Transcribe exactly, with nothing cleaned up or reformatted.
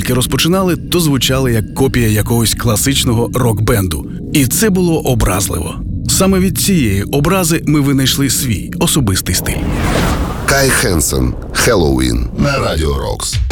тільки розпочинали, то звучали як копія якогось класичного рок-бенду. І це було образливо. Саме від цієї образи ми винайшли свій особистий стиль. Кай Хенсон, «Хеллоуін» на Радіо Рокс.